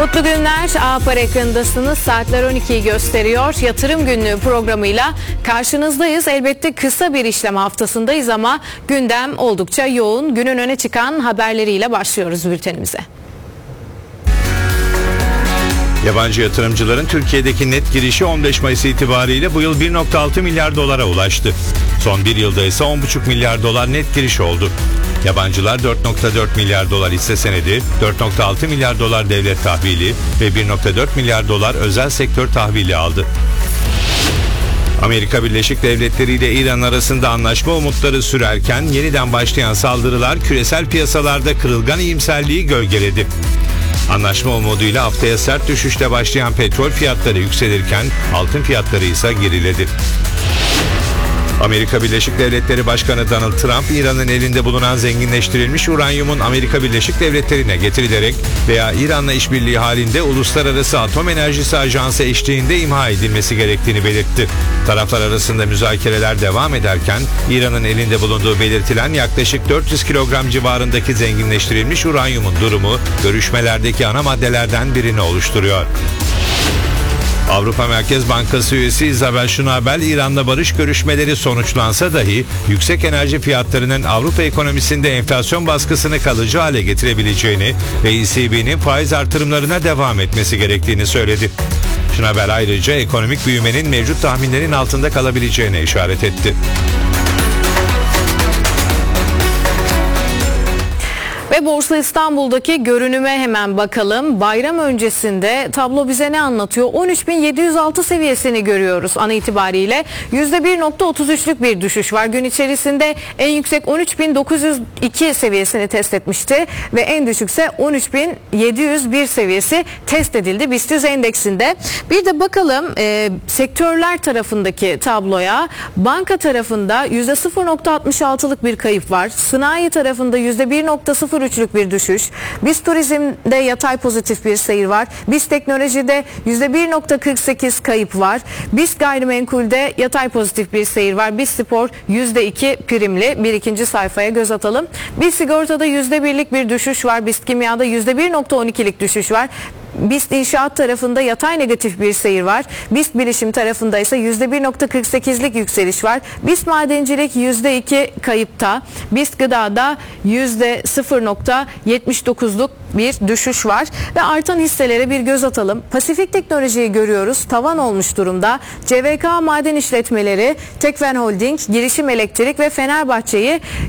Mutlu günler. A Haber ekranındasınız. Saatler 12'yi gösteriyor. Yatırım Günlüğü programıyla karşınızdayız. Elbette kısa bir işlem haftasındayız ama gündem oldukça yoğun. Günün öne çıkan haberleriyle başlıyoruz bültenimize. Yabancı yatırımcıların Türkiye'deki net girişi 15 Mayıs itibariyle bu yıl 1.6 milyar dolara ulaştı. Son bir yılda ise 10.5 milyar dolar net giriş oldu. Yabancılar 4.4 milyar dolar hisse senedi, 4.6 milyar dolar devlet tahvili ve 1.4 milyar dolar özel sektör tahvili aldı. Amerika Birleşik Devletleri ile İran arasında anlaşma umutları sürerken yeniden başlayan saldırılar küresel piyasalarda kırılgan iyimserliği gölgeledi. Anlaşma umuduyla haftaya sert düşüşle başlayan petrol fiyatları yükselirken altın fiyatları ise geriledi. Amerika Birleşik Devletleri Başkanı Donald Trump, İran'ın elinde bulunan zenginleştirilmiş uranyumun Amerika Birleşik Devletleri'ne getirilerek veya İran'la işbirliği halinde Uluslararası Atom Enerjisi Ajansı eşliğinde imha edilmesi gerektiğini belirtti. Taraflar arasında müzakereler devam ederken İran'ın elinde bulunduğu belirtilen yaklaşık 400 kilogram civarındaki zenginleştirilmiş uranyumun durumu görüşmelerdeki ana maddelerden birini oluşturuyor. Avrupa Merkez Bankası üyesi Isabel Schnabel, İran'la barış görüşmeleri sonuçlansa dahi yüksek enerji fiyatlarının Avrupa ekonomisinde enflasyon baskısını kalıcı hale getirebileceğini ve ECB'nin faiz artırımlarına devam etmesi gerektiğini söyledi. Schnabel ayrıca ekonomik büyümenin mevcut tahminlerin altında kalabileceğine işaret etti. Ve Borsa İstanbul'daki görünüme hemen bakalım. Bayram öncesinde tablo bize ne anlatıyor? 13.706 seviyesini görüyoruz an itibariyle. %1.33'lük bir düşüş var. Gün içerisinde en yüksek 13.902 seviyesini test etmişti ve en düşükse 13.701 seviyesi test edildi BIST 100 endeksinde. Bir de bakalım sektörler tarafındaki tabloya. Banka tarafında %0.66'lık bir kayıp var. Sanayi tarafında %1.03'lük bir düşüş. BIST Turizm'de yatay pozitif bir seyir var. BIST Teknoloji'de %1.48 kayıp var. BIST Gayrimenkul'de yatay pozitif bir seyir var. BIST Spor %2 primli. Bir ikinci sayfaya göz atalım. BIST Sigorta'da %1'lik bir düşüş var. BIST Kimya'da %1.12'lik düşüş var. BIST İnşaat tarafında yatay negatif bir seyir var. BIST Bilişim tarafında ise %1.48'lik yükseliş var. BIST Madencilik %2 kayıpta. BIST Gıda'da %0.79'luk bir düşüş var. Ve artan hisselere bir göz atalım. Pasifik Teknoloji'yi görüyoruz. Tavan olmuş durumda. CVK Maden İşletmeleri, Tekfen Holding, Girişim Elektrik ve Fenerbahçe'yi